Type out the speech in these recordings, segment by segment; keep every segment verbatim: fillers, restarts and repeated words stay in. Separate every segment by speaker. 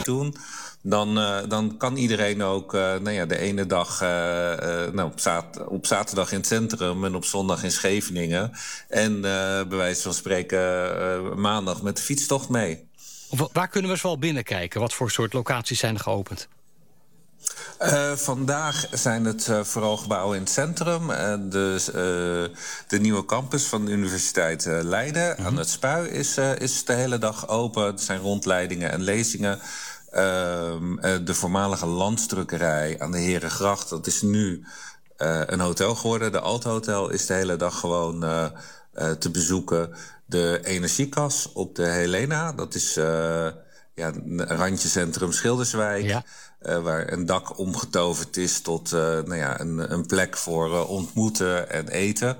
Speaker 1: doen... Dan, uh, dan kan iedereen ook uh, nou ja, de ene dag uh, uh, nou, op, zat- op zaterdag in het centrum... en op zondag in Scheveningen. En uh, bij wijze van spreken uh, maandag met de fietstocht mee.
Speaker 2: Waar kunnen we zoal binnenkijken? Wat voor soort locaties zijn er geopend?
Speaker 1: Uh, vandaag zijn het uh, vooral gebouwen in het centrum. Uh, dus, uh, de nieuwe campus van de Universiteit uh, Leiden mm-hmm. aan het Spui is, uh, is de hele dag open. Er zijn rondleidingen en lezingen. Uh, uh, de voormalige Landsdrukkerij aan de Herengracht, dat is nu uh, een hotel geworden. De Alt Hotel is de hele dag gewoon uh, uh, te bezoeken. De Energiekas op de Helena, dat is uh, ja, een randjecentrum Schilderswijk... Ja. Uh, waar een dak omgetoverd is tot uh, nou ja, een, een plek voor uh, ontmoeten en eten.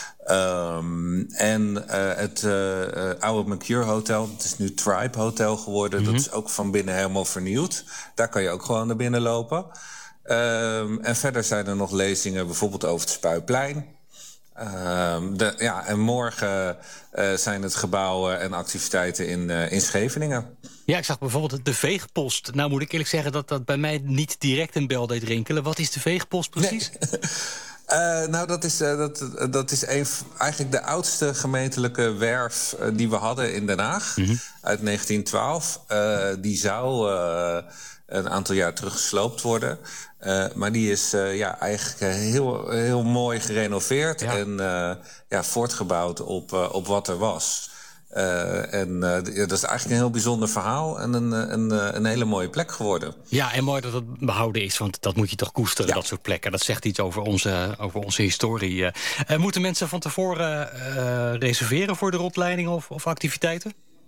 Speaker 1: Um, en uh, het uh, uh, oude Mercure Hotel, dat is nu Tribe Hotel geworden. Mm-hmm. Dat is ook van binnen helemaal vernieuwd. Daar kan je ook gewoon naar binnen lopen. Um, en verder zijn er nog lezingen bijvoorbeeld over het Spuiplein. Um, de, ja, en morgen uh, zijn het gebouwen en activiteiten in, uh, in Scheveningen.
Speaker 2: Ja, ik zag bijvoorbeeld de Veegpost. Nou moet ik eerlijk zeggen dat dat bij mij niet direct een bel deed rinkelen. Wat is de Veegpost precies?
Speaker 1: Nee. Uh, nou, dat is, uh, dat, dat is een, eigenlijk de oudste gemeentelijke werf uh, die we hadden in Den Haag. Mm-hmm. Uit negentien twaalf. Uh, die zou uh, een aantal jaar terug gesloopt worden. Uh, maar die is uh, ja, eigenlijk heel, heel mooi gerenoveerd. Ja. En uh, ja, voortgebouwd op, uh, op wat er was. Uh, en uh, dat is eigenlijk een heel bijzonder verhaal en een, een, een hele mooie plek geworden.
Speaker 2: Ja, en mooi dat het behouden is, want dat moet je toch koesteren, ja. Dat soort plekken. Dat zegt iets over onze, over onze historie. Uh, moeten mensen van tevoren uh, reserveren voor de rondleidingen of, of activiteiten?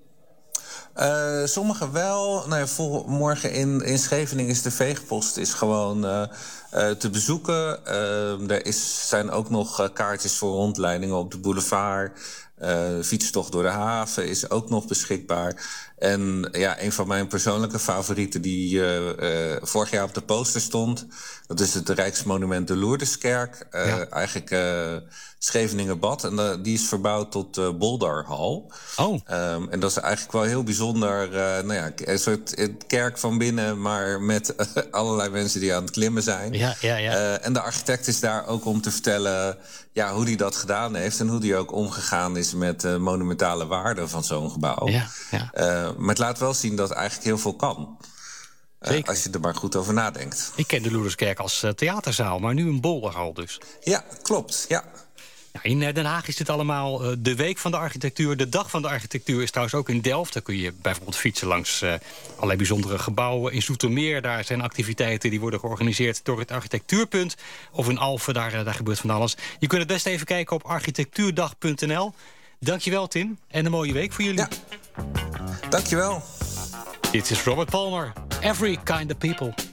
Speaker 1: Uh, sommigen wel. Nou ja, voor, morgen in, in Scheveningen is de Veegpost is gewoon uh, uh, te bezoeken. Uh, er is, zijn ook nog uh, kaartjes voor rondleidingen op de boulevard. Uh, fietstocht door de haven is ook nog beschikbaar. En ja, een van mijn persoonlijke favorieten die uh, uh, vorig jaar op de poster stond, dat is het Rijksmonument de Lourdeskerk. Uh, ja. Eigenlijk uh, Scheveningenbad. En uh, die is verbouwd tot uh, Bolderhal.
Speaker 2: Oh.
Speaker 1: Um, en dat is eigenlijk wel heel bijzonder. Uh, nou ja, een soort kerk van binnen, maar met uh, allerlei mensen die aan het klimmen zijn.
Speaker 2: Ja, ja, ja. Uh,
Speaker 1: en de architect is daar ook om te vertellen ja, hoe hij dat gedaan heeft en hoe hij ook omgegaan is met de monumentale waarde van zo'n gebouw.
Speaker 2: Ja, ja.
Speaker 1: Uh, maar het laat wel zien dat eigenlijk heel veel kan. Uh, als je er maar goed over nadenkt.
Speaker 2: Ik ken de Lourderskerk als uh, theaterzaal, maar nu een bolderhal dus.
Speaker 1: Ja, klopt. Ja.
Speaker 2: Ja, in Den Haag is dit allemaal uh, de week van de architectuur. De dag van de architectuur is trouwens ook in Delft. Daar kun je bijvoorbeeld fietsen langs uh, allerlei bijzondere gebouwen. In Zoetermeer, daar zijn activiteiten die worden georganiseerd door het Architectuurpunt. Of in Alphen, daar, uh, daar gebeurt van alles. Je kunt het best even kijken op architectuurdag punt n l. Dankjewel, Tim. En een mooie week voor jullie.
Speaker 1: Ja. Dankjewel.
Speaker 2: Dit is Robert Palmer. Every kind of people.